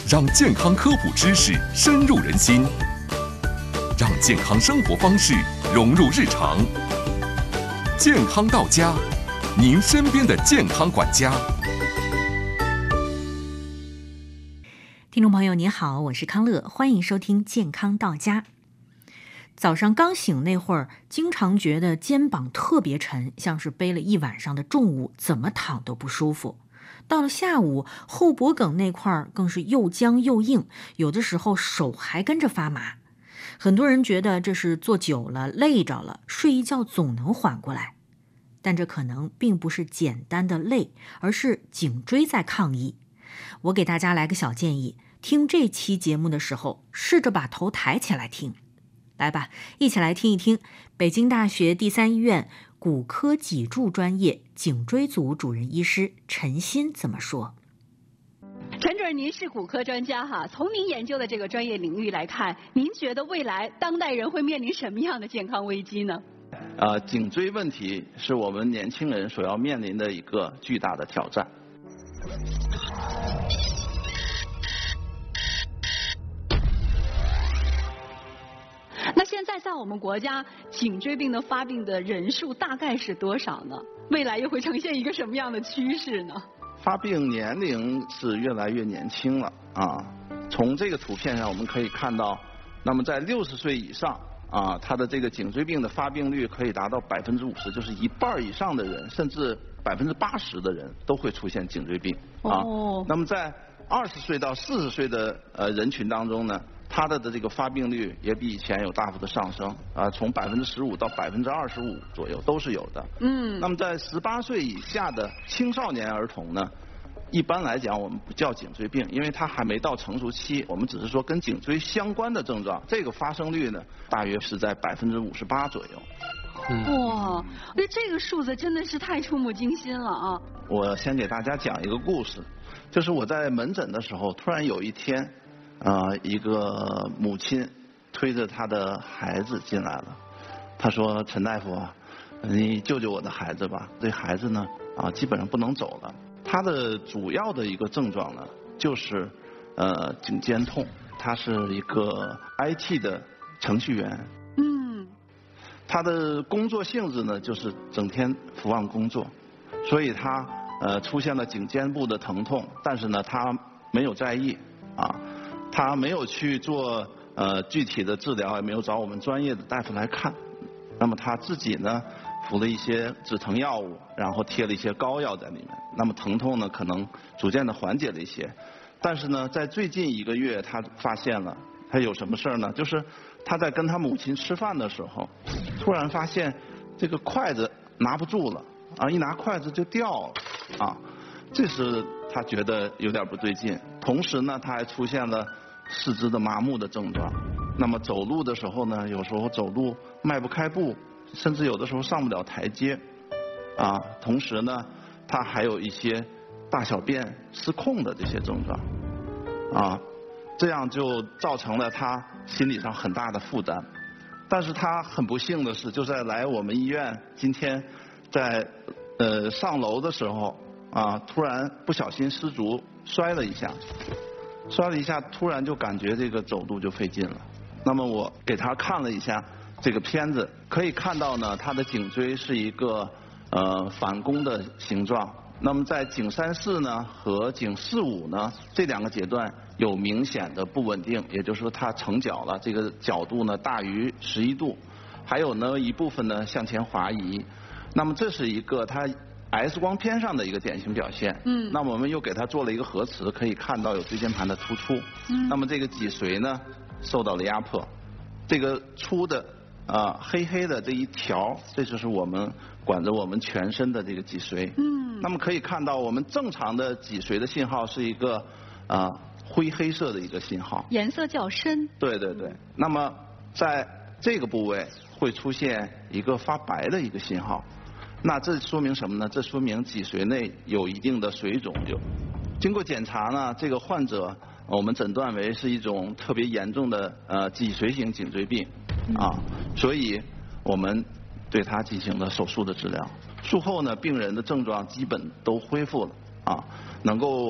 让健康科普知识深入人心，让健康生活方式融入日常。健康到家，您身边的健康管家。 听众朋友您好，我是康乐，欢迎收听健康到家。早上刚醒那会儿，经常觉得肩膀特别沉，像是背了一晚上的重物，怎么躺都不舒服。到了下午，后脖梗那块更是又僵又硬，有的时候手还跟着发麻。很多人觉得这是坐久了累着了，睡一觉总能缓过来。但这可能并不是简单的累，而是颈椎在抗议。我给大家来个小建议，听这期节目的时候，试着把头抬起来听。来吧，一起来听一听北京大学第三医院骨科脊柱专业颈椎组主任医师陈鑫怎么说。 陈主任，您是骨科专家哈，从您研究的这个专业领域来看，您觉得未来当代人会面临什么样的健康危机呢？ 颈椎问题是我们年轻人所要面临的一个巨大的挑战。 那现在在我们国家，颈椎病的发病的人数大概是多少呢？未来又会呈现一个什么样的趋势呢？ 发病年龄是越来越年轻了啊。从这个图片上我们可以看到，那么在60岁以上啊，他的这个颈椎病的发病率可以达到50%，就是一半以上的人，甚至80%的人都会出现颈椎病啊。那么在20岁到40岁的人群当中呢，它的这个发病率也比以前有大幅的上升啊，从15%到25%左右都是有的。那么在18岁以下的青少年儿童呢，一般来讲我们不叫颈椎病，因为它还没到成熟期，我们只是说跟颈椎相关的症状，这个发生率呢大约是在58%左右。 哇，这个数字真的是太触目惊心了啊！ 我先给大家讲一个故事，就是我在门诊的时候，突然有一天，一个母亲推着她的孩子进来了。她说：“陈大夫啊，你救救我的孩子吧，这孩子呢基本上不能走了。他的主要的一个症状呢，就是颈肩痛。他是一个 IT 的程序员。他的工作性质呢，就是整天伏案工作，所以他出现了颈肩部的疼痛，但是呢，他没有在意啊，他没有去做具体的治疗，也没有找我们专业的大夫来看。那么他自己呢，服了一些止疼药物，然后贴了一些膏药在里面。那么疼痛呢，可能逐渐的缓解了一些。但是呢，在最近1个月，他发现了他有什么事儿呢？就是他在跟他母亲吃饭的时候，突然发现这个筷子拿不住了啊，一拿筷子就掉了啊，这是他觉得有点不对劲。同时呢，他还出现了四肢的麻木的症状。那么走路的时候呢，有时候走路迈不开步，甚至有的时候上不了台阶啊。同时呢，他还有一些大小便失控的这些症状啊。这样就造成了他心理上很大的负担，但是他很不幸的是，就在来我们医院今天在上楼的时候啊，突然不小心失足摔了一下，突然就感觉这个走路就费劲了。那么我给他看了一下这个片子，可以看到呢，他的颈椎是一个反弓的形状。那么在颈3-4呢和颈4-5呢这2个阶段有明显的不稳定，也就是说它成角了，这个角度呢大于11度，还有呢一部分呢向前滑移。那么这是一个它 X 光片上的一个典型表现。那么我们又给它做了一个核磁，可以看到有椎间盘的突出。那么这个脊髓呢受到了压迫，这个粗的黑黑的这一条，这就是我们管着我们全身的这个脊髓。那么可以看到，我们正常的脊髓的信号是一个灰黑色的一个信号， 颜色较深。 对对对。那么在这个部位会出现一个发白的一个信号，那这说明什么呢？这说明脊髓内有一定的水肿。经过检查呢，这个患者我们诊断为是一种特别严重的脊髓型颈椎病啊，所以我们对他进行了手术的治疗。术后呢，病人的症状基本都恢复了啊，能够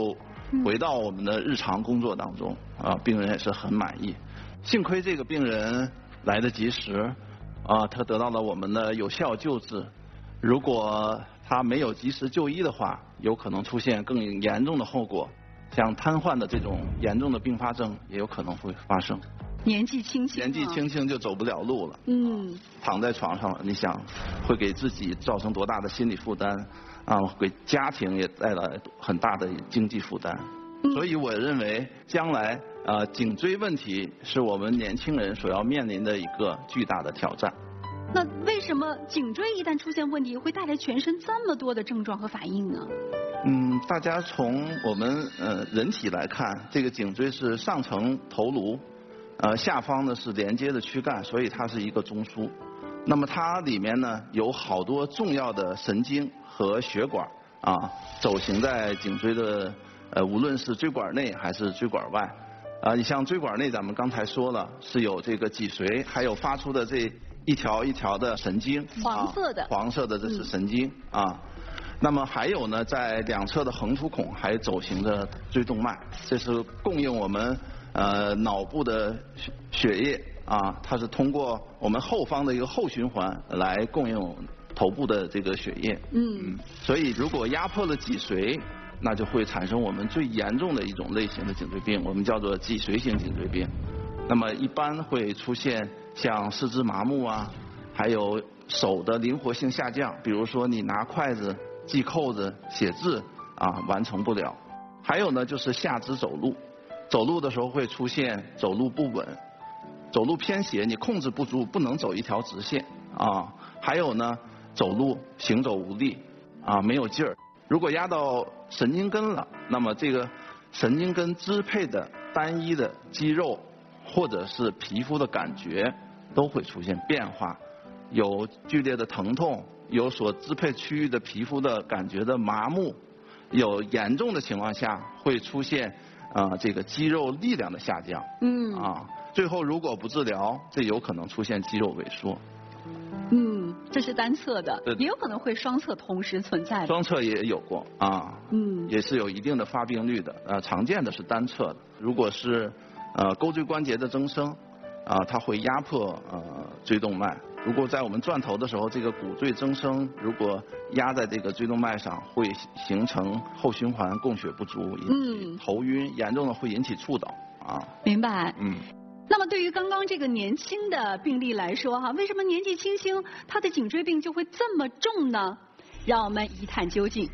回到我们的日常工作当中，病人也是很满意。幸亏这个病人来得及时，他得到了我们的有效救治。如果他没有及时就医的话，有可能出现更严重的后果，像瘫痪的这种严重的并发症也有可能会发生。 年纪轻轻就走不了路了。躺在床上了，你想会给自己造成多大的心理负担给家庭也带来很大的经济负担。所以我认为将来颈椎问题是我们年轻人所要面临的一个巨大的挑战。 那为什么颈椎一旦出现问题，会带来全身这么多的症状和反应呢？ 大家从我们人体来看，这个颈椎是上层头颅，下方呢是连接的躯干，所以它是一个中枢。那么它里面呢有好多重要的神经和血管走行在颈椎的无论是椎管内还是椎管外。你像椎管内，咱们刚才说了是有这个脊髓，还有发出的这一条一条的神经，黄色的这是神经那么还有呢，在两侧的横突孔还走行着椎动脉，这是供应我们脑部的血液它是通过我们后方的一个后循环来供应头部的这个血液。所以如果压迫了脊髓，那就会产生我们最严重的一种类型的颈椎病，我们叫做脊髓型颈椎病。那么一般会出现像四肢麻木还有手的灵活性下降，比如说你拿筷子、系扣子、写字完成不了。还有呢，就是下肢走路，走路的时候会出现走路不稳、走路偏斜，你控制不住，不能走一条直线还有呢，走路行走无力没有劲儿。如果压到神经根了，那么这个神经根支配的单一的肌肉或者是皮肤的感觉都会出现变化，有剧烈的疼痛，有所支配区域的皮肤的感觉的麻木，有严重的情况下会出现这个肌肉力量的下降。最后如果不治疗，这有可能出现肌肉萎缩。 这是单侧的，也有可能会双侧同时存在的。 双侧也有过也是有一定的发病率的。常见的是单侧的。如果是钩椎关节的增生它会压迫椎动脉。如果在我们转头的时候，这个骨椎增生如果压在这个椎动脉上，会形成后循环供血不足，引起头晕，严重的会引起猝倒明白。那么对于刚刚这个年轻的病例来说为什么年纪轻轻他的颈椎病就会这么重呢？让我们一探究竟。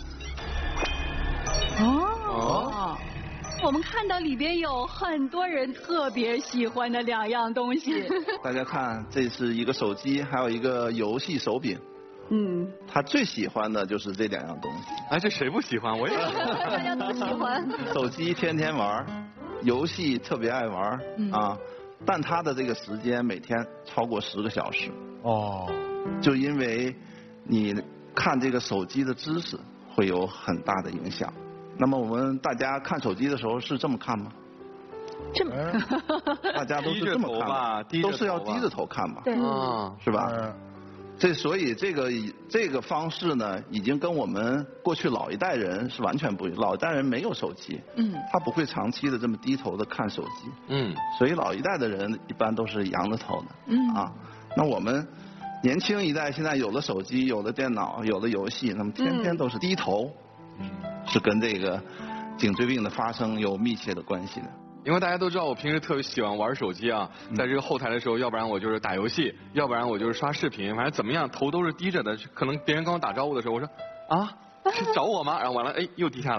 我们看到里边有很多人特别喜欢的2样东西。 大家看，这是一个手机，还有一个游戏手柄。他最喜欢的就是这2样东西。 这谁不喜欢？我也喜欢。 大家都喜欢。 手机天天玩，游戏特别爱玩但他的这个时间每天超过10个小时。就因为你看这个手机的姿势会有很大的影响。那么我们大家看手机的时候是这么看吗？ 这么大家都是这么看吧？都是要低着头看吧？ 对是吧？所以这个方式呢，已经跟我们过去老一代人是完全不一样。老一代人没有手机，他不会长期的这么低头的看手机，所以老一代的人一般都是仰着头的，那我们年轻一代现在有了手机，有了电脑，有了游戏，那么天天都是低头，是跟这个颈椎病的发生有密切的关系的。 因为大家都知道我平时特别喜欢玩手机在这个后台的时候，要不然我就是打游戏，要不然我就是刷视频，反正怎么样头都是低着的。可能别人跟我打招呼的时候，我说是找我吗？然后完了又低下来。